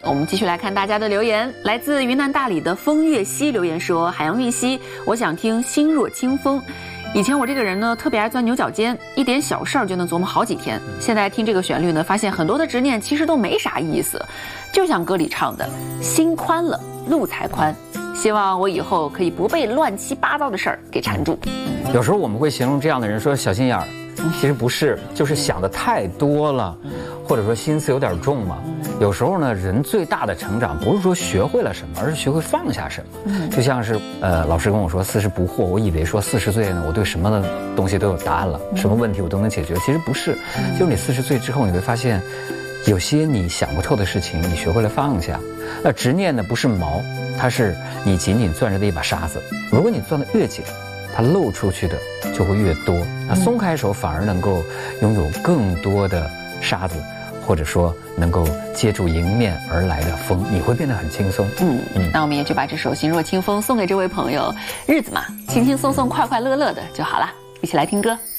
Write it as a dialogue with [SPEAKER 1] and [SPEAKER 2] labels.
[SPEAKER 1] 我们继续来看大家的留言，来自云南大理的风月溪留言说：海洋玉溪，我想听心若清风。以前我这个人呢，特别爱钻牛角尖，一点小事儿就能琢磨好几天。现在听这个旋律呢，发现很多的执念其实都没啥意思，就像歌里唱的，心宽了，路才宽。希望我以后可以不被乱七八糟的事儿给缠住。
[SPEAKER 2] 有时候我们会形容这样的人说小心眼儿，其实不是，就是想的太多了，或者说心思有点重嘛。有时候呢，人最大的成长不是说学会了什么，而是学会放下什么。就像是老师跟我说40不惑，我以为说40岁呢，我对什么的东西都有答案了，什么问题我都能解决。其实不是，就是你40岁之后，你会发现，有些你想不透的事情，你学会了放下。那执念呢，不是矛，它是你紧紧攥着的一把沙子。如果你攥得越紧，它漏出去的就会越多。那松开手，反而能够拥有更多的沙子。或者说能够接住迎面而来的风，你会变得很轻松。那我们也就把这首《心若清风》送给这位朋友。日子嘛，轻轻松松、快快乐乐的就好了。一起来听歌。